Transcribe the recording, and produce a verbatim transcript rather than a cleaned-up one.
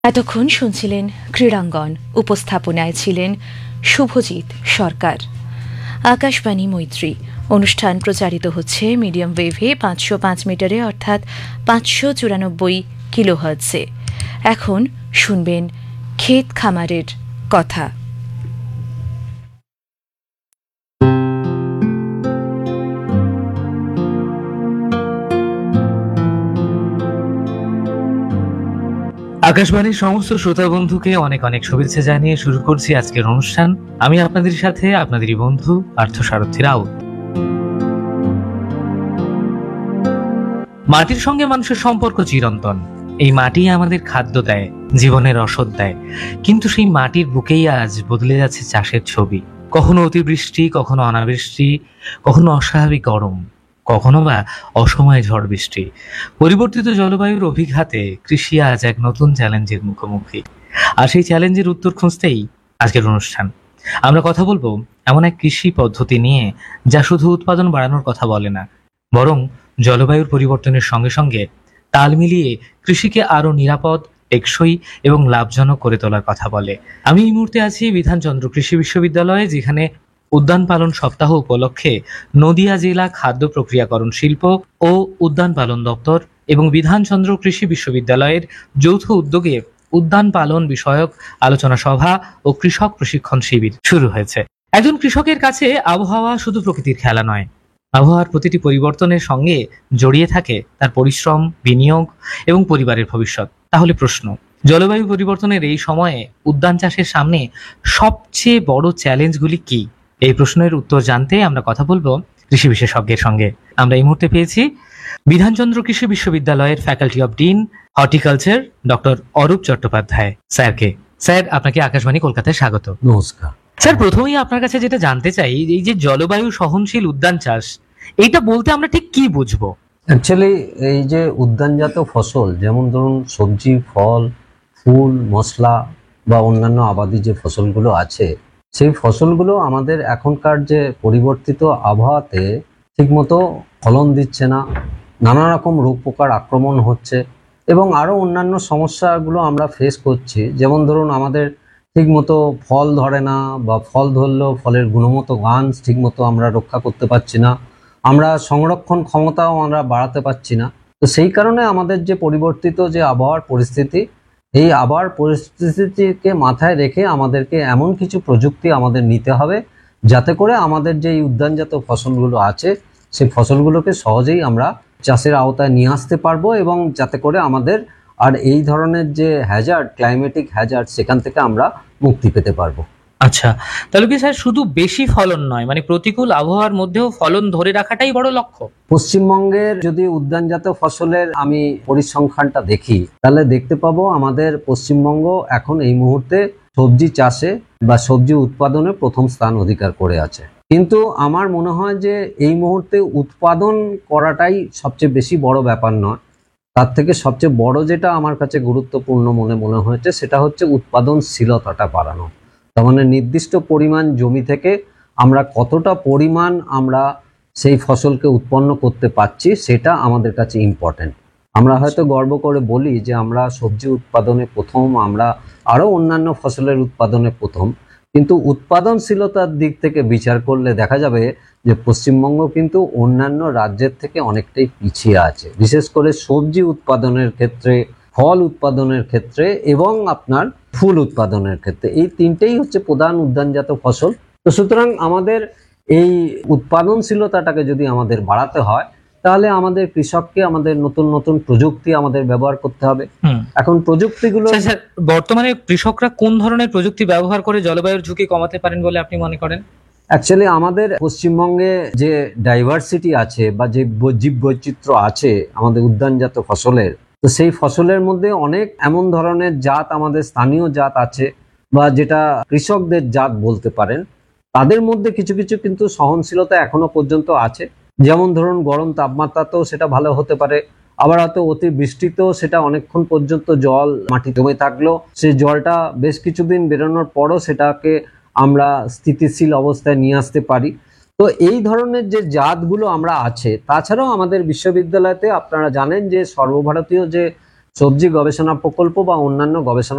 এতক্ষণ শুনছিলেন ক্রীড়াঙ্গন। উপস্থাপনায় ছিলেন শুভজিৎ সরকার। আকাশবাণী মৈত্রী অনুষ্ঠান প্রচারিত হচ্ছে মিডিয়াম ওয়েভে পাঁচশো পাঁচ মিটারে অর্থাৎ পাঁচশো চুরানব্বই কিলোহার্টজে। এখন শুনবেন ক্ষেত খামারের কথা। আকাশবাণীর সমস্ত শ্রোতা বন্ধুকে অনেক অনেক শুভেচ্ছা জানিয়ে শুরু করছি আজকের অনুষ্ঠান। আমি আপনাদের সাথে আপনাদেরই বন্ধু পার্থসারথী রাউত। মাটির সঙ্গে মানুষের সম্পর্ক চিরন্তন। এই মাটি আমাদের খাদ্য দেয়, জীবনের রসদ দেয়, কিন্তু সেই মাটির বুকেই আজ বদলে যাচ্ছে চাষের ছবি। কখনো অতিবৃষ্টি, কখনো অনাবৃষ্টি, কখনো অস্বাভাবিক গরম, কখনো বা অসময়ে ঝড় বৃষ্টি। পরিবর্তিত জলবায়ুর অভিঘাতে কৃষি আজ এক নতুন চ্যালেঞ্জের মুখোমুখি। আর সেই চ্যালেঞ্জের উত্তর খুঁজতেই আজকের অনুষ্ঠান। আমরা কথা বলবো এমন এক কৃষি পদ্ধতি নিয়ে যা শুধু উৎপাদন বাড়ানোর কথা বলে না, বরং জলবায়ুর পরিবর্তনের সঙ্গে সঙ্গে তাল মিলিয়ে কৃষিকে আরো নিরাপদ, টেকসই এবং লাভজনক করে তোলার কথা বলে। আমি এই মুহূর্তে আছি বিধানচন্দ্র কৃষি বিশ্ববিদ্যালয়ে, যেখানে উদ্যান পালন সপ্তাহ উপলক্ষে নদিয়া জেলা খাদ্য প্রক্রিয়াকরণ শিল্প ও উদ্যান পালন দপ্তর এবং বিধানচন্দ্র কৃষি বিশ্ববিদ্যালয়ের যৌথ উদ্যোগে উদ্যান পালন বিষয়ক আলোচনা সভা ও কৃষক প্রশিক্ষণ শিবির শুরু হয়েছে। একজন কৃষকের কাছে আবহাওয়া শুধু প্রকৃতির খেলা নয়, আবহাওয়ার প্রতিটি পরিবর্তনের সঙ্গে জড়িয়ে থাকে তার পরিশ্রম, বিনিয়োগ এবং পরিবারের ভবিষ্যৎ। তাহলে প্রশ্ন, জলবায়ু পরিবর্তনের এই সময়ে উদ্যান চাষের সামনে সবচেয়ে বড় চ্যালেঞ্জগুলি কি? এই প্রশ্নের উত্তর জানতে আমরা কথা বলবো কৃষি বিশেষজ্ঞের সঙ্গে। আমরা এই মুহূর্তে পেয়েছি বিধানচন্দ্র কৃষি বিশ্ববিদ্যালয়ের faculty of dean horticulture doctor Arup Chattopadhyay স্যারকে। স্যার, আপনাকে আকাশবাণী কলকাতায় স্বাগত। নমস্কার স্যার, প্রথমেই আপনার কাছে যেটা জানতে চাই, এই যে জলবায়ু সহনশীল উদ্যান চাষ, এইটা বলতে আমরা ঠিক কি বুঝবো? অ্যাকচুয়ালি এই যে উদ্যানজাত ফসল, যেমন ধরুন সবজি, ফল, ফুল, মশলা বা অন্যান্য আবাদি যে ফসলগুলো আছে, সেই ফসলগুলো আমাদের এখনকার যে পরিবর্তিত আবহাওয়াতে ঠিকমতো ফলন দিচ্ছে না, নানা রকম রোগ পোকার আক্রমণ হচ্ছে এবং আরও অন্যান্য সমস্যাগুলো আমরা ফেস করছি। যেমন ধরুন আমাদের ঠিকমতো ফল ধরে না, বা ফল ধরলেও ফলের গুণগত মান ঠিকমতো আমরা রক্ষা করতে পারছি না, আমরা সংরক্ষণ ক্ষমতাও আমরা বাড়াতে পারছি না। তো সেই কারণে আমাদের যে পরিবর্তিত যে আবহাওয়ার পরিস্থিতি, এই আবহাওয়ার পরিস্থিতিকে মাথায় রেখে আমাদেরকে এমন কিছু প্রযুক্তি আমাদের নিতে হবে যাতে করে আমাদের যে এই উদ্যানজাত ফসলগুলো আছে সেই ফসলগুলোকে সহজেই আমরা চাষের আওতায় নিয়ে আসতে পারবো, এবং যাতে করে আমাদের আর এই ধরনের যে হ্যাজার্ড, ক্লাইমেটিক হ্যাজার্ড, সেখান থেকে আমরা মুক্তি পেতে পারবো। আচ্ছা, তাহলে কি স্যার শুধু বেশি ফলন নয়, মানে প্রতিকূল আবহাওয়ার মধ্যেও ফলন ধরে রাখাটাই বড় লক্ষ্য? পশ্চিমবঙ্গের যদি উদ্যানজাত ফসলের আমি পরিসংখ্যানটা দেখি, তাহলে দেখতে পাবো আমাদের পশ্চিমবঙ্গ এখন এই মুহূর্তে সবজি চাষে বা সবজি উৎপাদনে প্রথম স্থান অধিকার করে আছে। কিন্তু আমার মনে হয় যে এই মুহূর্তে উৎপাদন করাটাই সবচেয়ে বেশি বড় ব্যাপার নয়। তার থেকে সবচেয়ে বড় যেটা আমার কাছে গুরুত্বপূর্ণ মনে মনে হয়েছে সেটা হচ্ছে উৎপাদনশীলতাটা বাড়ানো। তার মানে নির্দিষ্ট পরিমাণ জমি থেকে আমরা কতটা পরিমাণ আমরা সেই ফসলকে উৎপন্ন করতে পারছি, সেটা আমাদের কাছে ইম্পর্টেন্ট। আমরা হয়তো গর্ব করে বলি যে আমরা সবজি উৎপাদনে প্রথম, আমরা আরও অন্যান্য ফসলের উৎপাদনে প্রথম, কিন্তু উৎপাদনশীলতার দিক থেকে বিচার করলে দেখা যাবে যে পশ্চিমবঙ্গ কিন্তু অন্যান্য রাজ্যের থেকে অনেকটাই পিছিয়ে আছে, বিশেষ করে সবজি উৎপাদনের ক্ষেত্রে, ফল উৎপাদনের ক্ষেত্রে এবং আপনার ফুল উৎপাদনের ক্ষেত্রে। এই তিনটেই হচ্ছে প্রধান উদ্যানজাত ফসল। তো সুতরাং আমাদের এই উৎপাদনশীলতাটাকে যদি আমাদের বাড়াতে হয়, তাহলে আমাদের কৃষককে আমাদের নতুন নতুন প্রযুক্তি আমাদের ব্যবহার করতে হবে। এখন প্রযুক্তিগুলো, বর্তমানে কৃষকরা কোন ধরনের প্রযুক্তি ব্যবহার করে জলবায়ুর ঝুঁকি কমাতে পারেন বলে আপনি মনে করেন? অ্যাকচুয়ালি আমাদের পশ্চিমবঙ্গে যে ডাইভার্সিটি আছে বা যে জীব বৈচিত্র্য আছে আমাদের উদ্যানজাত ফসলের, তো সেই ফসলের মধ্যে অনেক এমন ধরনের জাত, আমাদের স্থানীয় জাত আছে বা যেটা কৃষকদের জাত বলতে পারেন, তাদের মধ্যে কিছু কিছু কিন্তু সহনশীলতা এখনো পর্যন্ত আছে। যেমন ধরুন গরম তাপমাত্রাতেও সেটা ভালো হতে পারে, আবার হয়তো অতি বৃষ্টিতেও সেটা অনেকক্ষণ পর্যন্ত জল মাটি জমে থাকলো, সেই জলটা বেশ কিছুদিন বেরোনোর পরও সেটাকে আমরা স্থিতিশীল অবস্থায় নিয়ে আসতে পারি। তো এই ধরনের যে জাতগুলো আমরা আছে, তাছাড়াও আমাদের বিশ্ববিদ্যালয়তে আপনারা জানেন যে সর্বভারতীয় যে সবজি গবেষণা প্রকল্প বা অন্যান্য গবেষণা